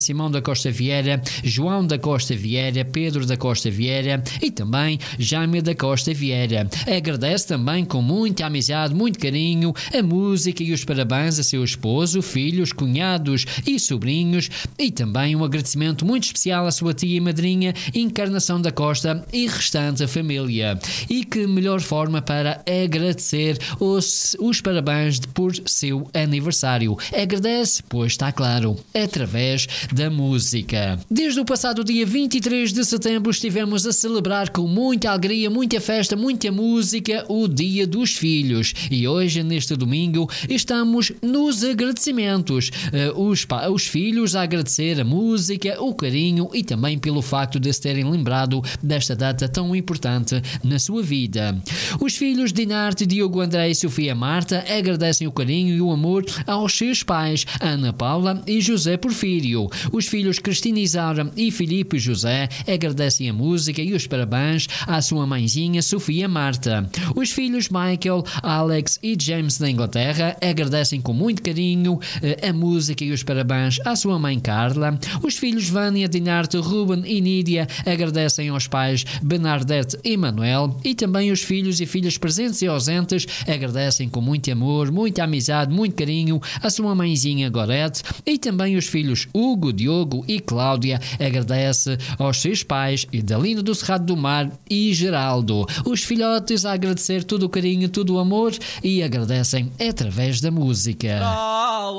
Simão da Costa Vieira, João da Costa Vieira, Pedro da Costa Vieira e também Jaime da Costa Vieira. Agradece também com muita amizade, muito carinho, a música e os parabéns a seu esposo, filhos, cunhados e sobrinhos, e também um agradecimento muito especial à sua tia e madrinha Encarnação da Costa e restante família. E que melhor forma para agradecer os parabéns por seu aniversário? Agradece, pois está claro, através da música. Desde o passado dia 23 de setembro estivemos a celebrar com muita alegria, muita festa, muita música o Dia dos Filhos, e hoje, neste domingo, estamos nos agradecimentos. Os filhos a agradecer a música, o carinho e também pelo facto de se terem lembrado desta data tão importante na sua vida. Os filhos Dinarte, Diogo, André e Sofia Marta agradecem o carinho e o amor aos seus pais, Ana Paula e José Porfírio. Os filhos Cristina Isaura e Filipe José agradecem a música e os parabéns à sua mãezinha Sofia Marta. Os filhos Michael, Alex e James da Inglaterra agradecem com muito carinho a música e os parabéns à sua mãe Carla. Os filhos Vânia, Dinarte, Ruben e Nídia agradecem aos pais Bernadette e Manuel, e também os filhos e filhas presentes e ausentes agradecem com muito amor, muita amizade, muito carinho à sua mãezinha Gorete, e também os filhos Hugo, Diogo e Cláudia agradece aos seus pais Idalino do Cerrado do Mar e Geraldo. Os filhotes a agradecer todo o carinho, todo o amor, e agradecem através da música.